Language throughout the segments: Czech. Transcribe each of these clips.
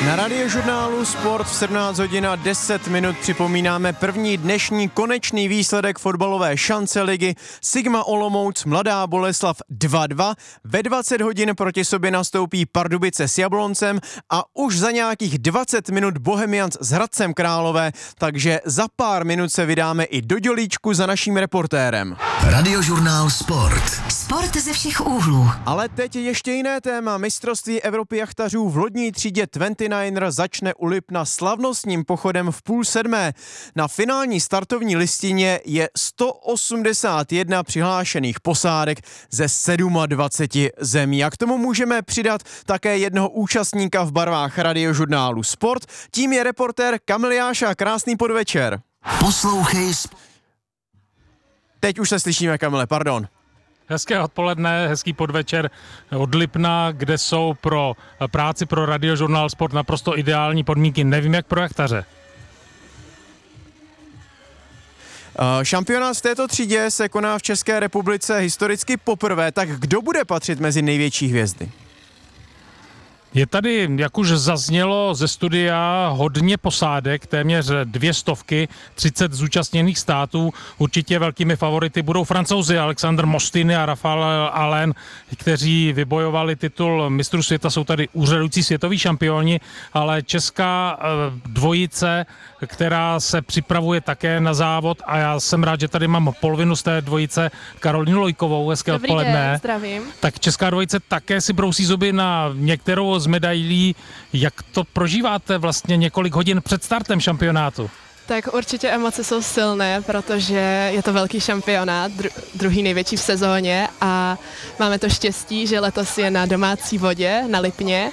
Na Radiožurnálu Sport v 17 hodin a 10 minut připomínáme první dnešní konečný výsledek fotbalové šance ligy Sigma Olomouc Mladá Boleslav 2-2. Ve 20 hodin proti sobě nastoupí Pardubice s Jabloncem a už za nějakých 20 minut Bohemians s Hradcem Králové, takže za pár minut se vydáme i do Dělíčku za naším reportérem. Radiožurnál Sport. Sport ze všech úhlů. Ale teď ještě jiné téma. Mistrovství Evropy jachtařů v lodní třídě 29er začne u Lipna slavnostním pochodem v 6:30. Na finální startovní listině je 181 přihlášených posádek ze 27 zemí. A k tomu můžeme přidat také jednoho účastníka v barvách Radiožurnálu Sport. Tím je reportér Kamil Jáša. Krásný podvečer. Poslouchej. Teď už se slyšíme, Kamile, pardon. Hezké odpoledne, hezký podvečer od Lipna, kde jsou pro práci pro Radiožurnál Sport naprosto ideální podmínky. Nevím, jak pro jachtaře. Šampionát v této třídě se koná v České republice historicky poprvé, tak kdo bude patřit mezi největší hvězdy? Je tady, jak už zaznělo ze studia, hodně posádek, téměř 200, 30 zúčastněných států. Určitě velkými favority budou Francouzi Alexandre Mostiny a Rafael Allen, kteří vybojovali titul mistrů světa, jsou tady úřadující světoví šampioni, ale česká dvojice, která se připravuje také na závod, a já jsem rád, že tady mám polovinu z té dvojice, Karolínu Lojkovou, hezké Dobrý odpoledne. Den, zdravím. Tak česká dvojice také si brousí zuby na některou z medailí. Jak to prožíváte vlastně několik hodin před startem šampionátu? Tak určitě emoce jsou silné, protože je to velký šampionát, druhý největší v sezóně a máme to štěstí, že letos je na domácí vodě, na Lipně,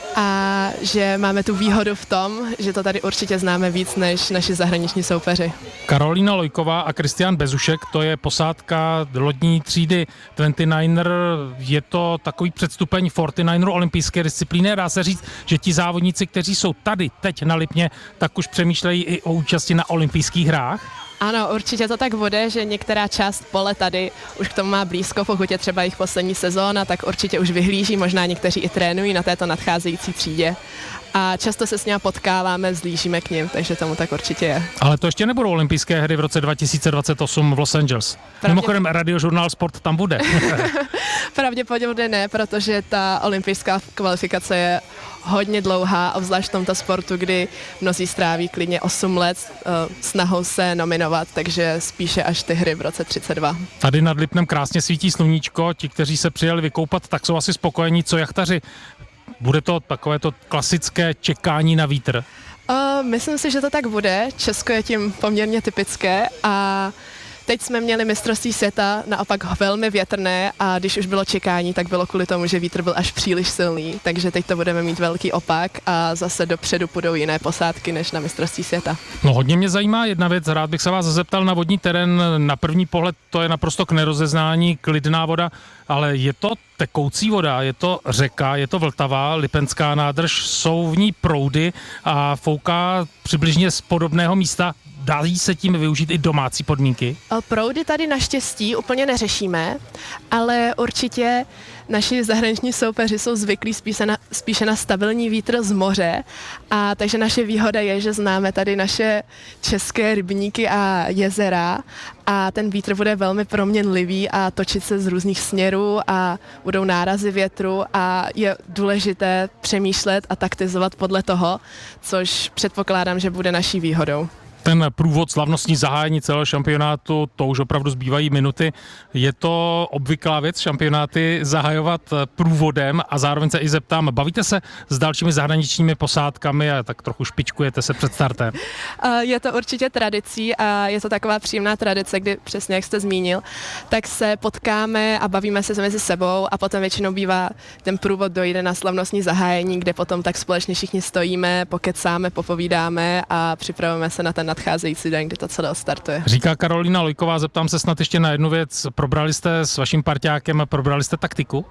a že máme tu výhodu v tom, že to tady určitě známe víc než naši zahraniční soupeři. Karolína Lojková a Kristián Bezušek, to je posádka lodní třídy 29er, je to takový předstupeň 49er olympijské disciplíny. Dá se říct, že ti závodníci, kteří jsou tady teď na Lipně, tak už přemýšlejí i o účasti na olympijských hrách? Ano, určitě to tak bude, že některá část pole tady už k tomu má blízko, pokud je třeba jejich poslední sezóna, tak určitě už vyhlíží, možná někteří i trénují na této nadcházející třídě. A často se s nimi potkáváme, zlížíme k nim, takže tomu tak určitě je. Ale to ještě nebudou olympijské hry v roce 2028 v Los Angeles. Mimochodem Radiožurnál Sport tam bude. Pravděpodobně ne, protože ta olympijská kvalifikace je hodně dlouhá, obzvlášť v tomto sportu, kdy mnozí stráví klidně 8 let snahou se nominovat, takže spíše až ty hry v roce 32. Tady nad Lipnem krásně svítí sluníčko, ti, kteří se přijeli vykoupat, tak jsou asi spokojení, co jachtaři. Bude to takové to klasické čekání na vítr? Myslím si, že to tak bude. Česko je tím poměrně typické a teď jsme měli mistrovství světa naopak velmi větrné a když už bylo čekání, tak bylo kvůli tomu, že vítr byl až příliš silný, takže teď to budeme mít velký opak a zase dopředu půjdou jiné posádky než na mistrovství světa. No hodně mě zajímá jedna věc, rád bych se vás zeptal na vodní terén. Na první pohled to je naprosto k nerozeznání, klidná voda, ale je to tekoucí voda, je to řeka, je to Vltava, Lipenská nádrž, jsou v ní proudy a fouká přibližně z podobného místa. Dají se tím využít i domácí podmínky? Proudy tady naštěstí úplně neřešíme, ale určitě naši zahraniční soupeři jsou zvyklí spíše na stabilní vítr z moře, a takže naše výhoda je, že známe tady naše české rybníky a jezera a ten vítr bude velmi proměnlivý a točit se z různých směrů a budou nárazy větru a je důležité přemýšlet a taktizovat podle toho, což předpokládám, že bude naší výhodou. Ten průvod, slavnostní zahájení celého šampionátu, to už opravdu zbývají minuty. Je to obvyklá věc šampionáty zahajovat průvodem a zároveň se i zeptám, bavíte se s dalšími zahraničními posádkami a tak trochu špičkujete se před startem? Je to určitě tradicí a je to taková příjemná tradice, kdy přesně jak jste zmínil, tak se potkáme a bavíme se mezi sebou a potom většinou bývá ten průvod dojde na slavnostní zahájení, kde potom tak společně všichni stojíme, pokecáme, popovídáme a připravujeme se na ten nadcházející den, kdy to celé startuje. Říká Karolína Lojková, zeptám se snad ještě na jednu věc. Probrali jste s vaším parťákem, probrali jste taktiku?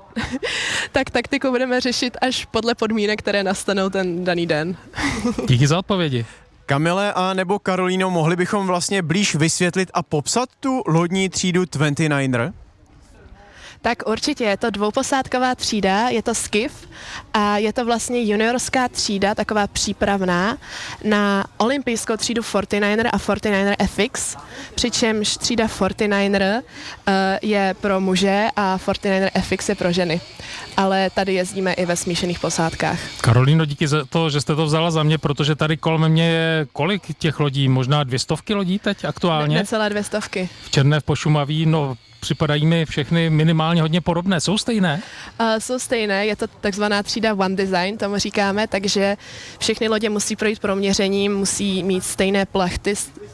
Tak taktiku budeme řešit až podle podmínek, které nastanou ten daný den. Díky za odpovědi. Kamile a nebo Karolíno, mohli bychom vlastně blíž vysvětlit a popsat tu lodní třídu 29er? Tak určitě, je to dvouposádková třída, je to skiff a je to vlastně juniorská třída, taková přípravná na olympijskou třídu 49er a 49er FX, přičemž třída 49er je pro muže a 49er FX je pro ženy. Ale tady jezdíme i ve smíšených posádkách. Karolíno, díky za to, že jste to vzala za mě, protože tady kolem mě je kolik těch lodí? Možná 200 lodí teď aktuálně? Necelé 200. V Černé, v Pošumaví, no připadají mi všechny minimálně hodně podobné. Jsou stejné? Jsou stejné, je to takzvaná třída One Design, tomu říkáme, takže všechny lodě musí projít proměřením, musí mít stejné plachty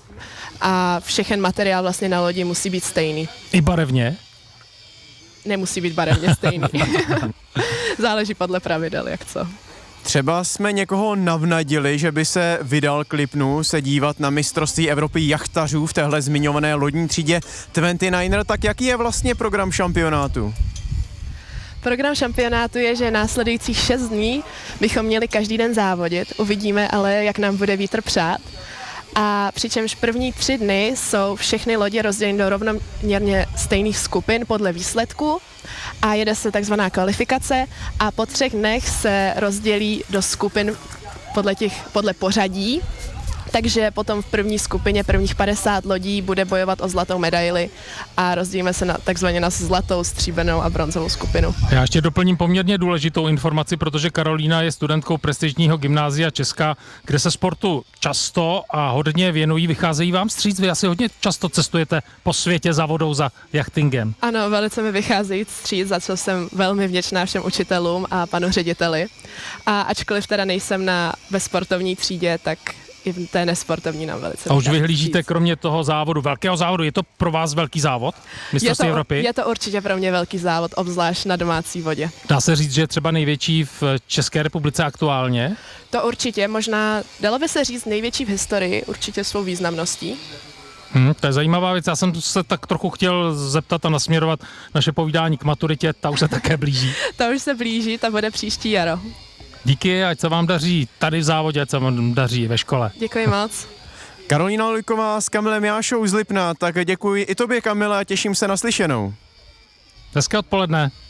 a všechen materiál vlastně na lodi musí být stejný. I barevně? Nemusí být barevně stejný. Záleží podle pravidel, jak co. Třeba jsme někoho navnadili, že by se vydal k Lipnu se dívat na mistrovství Evropy jachtařů v téhle zmiňované lodní třídě 29er, tak jaký je vlastně program šampionátu? Program šampionátu je, že následujících 6 dní bychom měli každý den závodit. Uvidíme ale, jak nám bude vítr přát. A přičemž první 3 dny jsou všechny lodě rozděleny do rovnoměrně stejných skupin podle výsledku a jede se takzvaná kvalifikace a po 3 dnech se rozdělí do skupin podle pořadí. Takže potom v první skupině prvních 50 lodí bude bojovat o zlatou medaili a rozdělíme se takzvaně na zlatou, stříbrnou a bronzovou skupinu. Já ještě doplním poměrně důležitou informaci, protože Karolína je studentkou prestižního gymnázia Česka, kde se sportu často a hodně věnují. Vycházejí vám vstříc? Vy asi hodně často cestujete po světě za vodou, za jachtingem. Ano, velice mi vycházejí vstříc, za co jsem velmi vděčná všem učitelům a panu řediteli. A ačkoliv teda nejsem ve sportovní třídě, tak i v té nesportovní nám velice. A už vyhlížíte kromě toho závodu, velkého závodu, je to pro vás velký závod? Mistrovství Evropy? Je to určitě pro mě velký závod, obzvlášť na domácí vodě. Dá se říct, že je třeba největší v České republice aktuálně? To určitě, možná dalo by se říct největší v historii, určitě svou významností. To je zajímavá věc, já jsem se tak trochu chtěl zeptat a nasměrovat naše povídání k maturitě, ta už se také blíží. Ta už se blíží, ta bude příští jaro. Díky, ať se vám daří tady v závodě, ať se vám daří ve škole. Děkuji moc. Karolína Lujková s Kamilem Jášou z Lipna, tak děkuji i tobě, Kamile, a těším se na slyšenou. Hezké odpoledne.